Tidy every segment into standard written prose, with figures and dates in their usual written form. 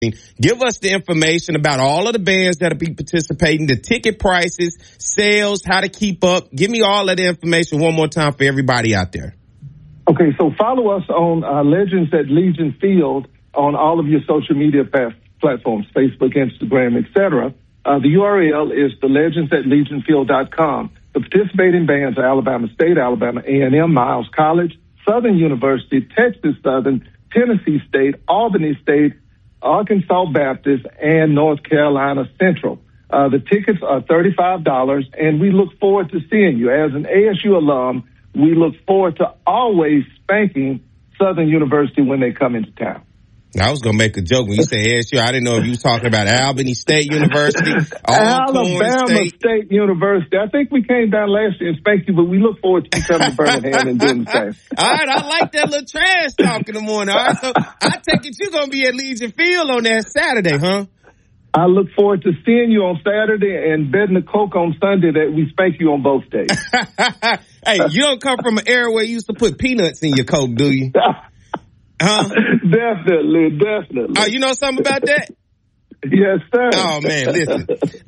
Give us the information about all of the bands that'll be participating, the ticket prices, sales, how to keep up. Give me all of the information one more time for everybody out there. Okay, so follow us on Legends at Legion Field on all of your social media platforms, Facebook, Instagram, etc. The URL is thelegendsatlegionfield.com. The participating bands are Alabama State, Alabama A&M, Miles College, Southern University, Texas Southern, Tennessee State, Albany State, Arkansas Baptist, and North Carolina Central. The tickets are $35, and we look forward to seeing you. As an ASU alum, we look forward to always spanking Southern University when they come into town. I was going to make a joke when you said ASU. I didn't know if you was talking about Albany State University, Alabama State University. I think we came down last year and spanked you, but we look forward to you coming to Birmingham and doing the same. All right, I like that little trash talk in the morning. All right, so I take it you're going to be at Legion Field on that Saturday, huh? I look forward to seeing you on Saturday and betting the Coke on Sunday that we spank you on both days. Hey, you don't come from an era where you used to put peanuts in your Coke, do you? Huh? Definitely. Oh, you know something about that? Yes, sir. Oh, man, listen.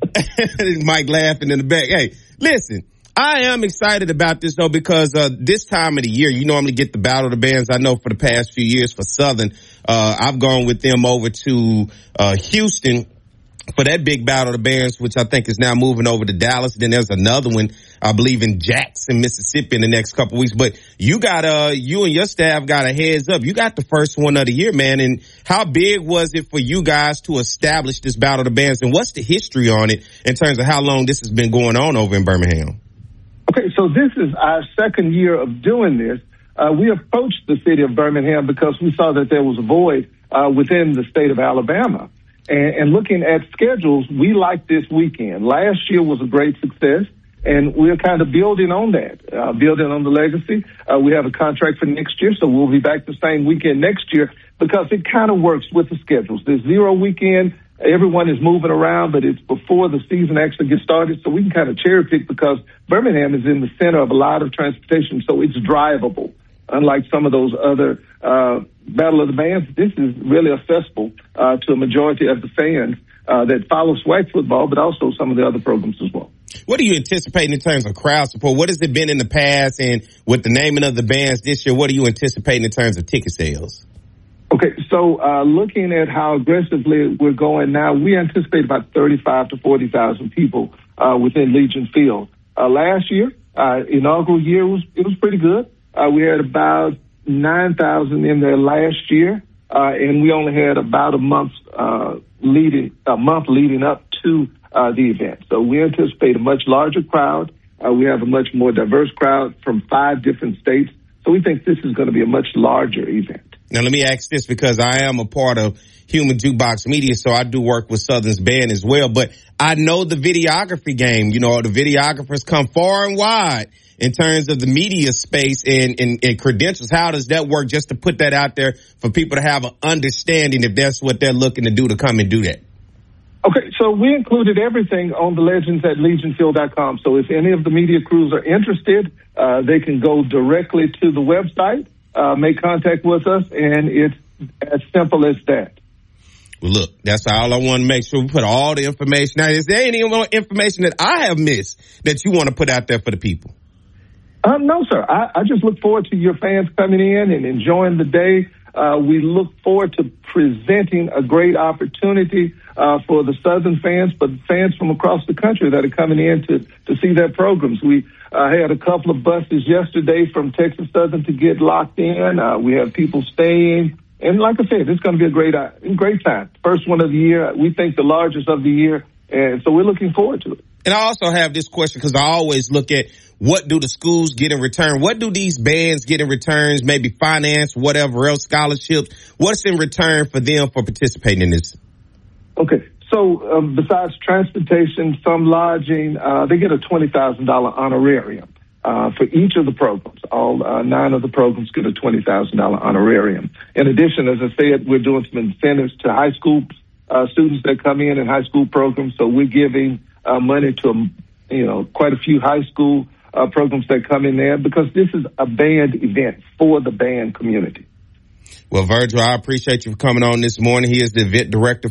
Mike laughing in the back. Hey, listen, I am excited about this, though, because this time of the year, you normally get the Battle of the Bands. I know for the past few years for Southern, I've gone with them over to Houston for that big Battle of the Bands, which I think is now moving over to Dallas. Then there's another one, I believe, in Jackson, Mississippi in the next couple of weeks. But you and your staff got a heads up. You got the first one of the year, man. And how big was it for you guys to establish this Battle of the Bands? And what's the history on it in terms of how long this has been going on over in Birmingham? Okay, so this is our second year of doing this. We approached the city of Birmingham because we saw that there was a void within the state of Alabama. And looking at schedules, we like this weekend. Last year was a great success, and we're kind of building on that, building on the legacy. We have a contract for next year, so we'll be back the same weekend next year because it kind of works with the schedules. There's 0 weekend. Everyone is moving around, but it's before the season actually gets started, so we can kind of cherry pick because Birmingham is in the center of a lot of transportation, so it's drivable. Unlike some of those other Battle of the Bands, this is really accessible to a majority of the fans that follow SWAC football, but also some of the other programs as well. What are you anticipating in terms of crowd support? What has it been in the past? And with the naming of the bands this year, what are you anticipating in terms of ticket sales? Okay, so looking at how aggressively we're going now, we anticipate about 35 to 40,000 people within Legion Field. Last year, inaugural year, it was pretty good. We had about 9,000 in there last year, and we only had about a month leading up to the event. So we anticipate a much larger crowd. We have a much more diverse crowd from 5 different states. So we think this is going to be a much larger event. Now, let me ask this because I am a part of Human Jukebox Media, so I do work with Southern's band as well. But I know the videography game. You know, the videographers come far and wide in terms of the media space and credentials. How does that work, just to put that out there for people to have an understanding if that's what they're looking to do, to come and do that? Okay, so we included everything on the Legends at legionfield.com. So if any of the media crews are interested, they can go directly to the website, make contact with us, and it's as simple as that. Well, look, that's all I want to make sure we put all the information out. Is there any more information that I have missed that you want to put out there for the people? No, sir. I just look forward to your fans coming in and enjoying the day. We look forward to presenting a great opportunity for the Southern fans, but fans from across the country that are coming in to see their programs. We had a couple of buses yesterday from Texas Southern to get locked in. We have people staying. And like I said, it's going to be a great time. First one of the year. We think the largest of the year. And so we're looking forward to it. And I also have this question because I always look at what do the schools get in return? What do these bands get in returns? Maybe finance, whatever else, scholarships. What's in return for them for participating in this? Okay. So besides transportation, some lodging, they get a $20,000 honorarium for each of the programs. All 9 of the programs get a $20,000 honorarium. In addition, as I said, we're doing some incentives to high school students that come in high school programs. So we're giving money to, quite a few high school programs that come in there because this is a band event for the band community. Well, Virgil, I appreciate you for coming on this morning. He is the event director